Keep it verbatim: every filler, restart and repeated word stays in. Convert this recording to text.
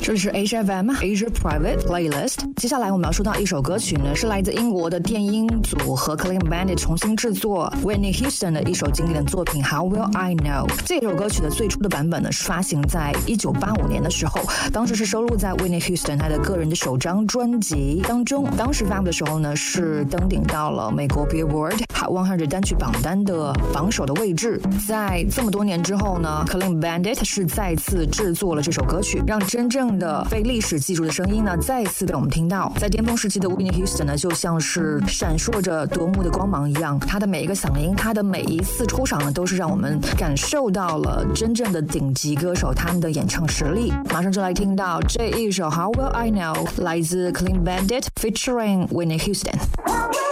这里是 Asia F M Asia Private Playlist。接下来我们要说到一首歌曲呢，是来自英国的电音组合 Clean Bandit 重新制作 Whitney Houston 的一首经典的作品 How Will I Know。这首歌曲的最初的版本呢，是发行在一九八五年的时候，当时是收录在 Whitney Houston 她的个人的首张专辑当中。当时发布的时候呢，是登顶到了美国 Billboard Hot 一百单曲榜单的榜首的位置。在这么多年之后呢 ，Clean Bandit 是再次制作了这首歌曲，让真正的被历史记住的声音呢，再次被我们听到。在巅峰时期的 Whitney Houston 呢，就像是闪烁着夺目的光芒一样，她的每一个嗓音，她的每一次出场呢，都是让我们感受到了真正的顶级歌手他们的演唱实力。马上就来听到这一首 How Will I Know， 来自 Clean Bandit featuring Whitney Houston。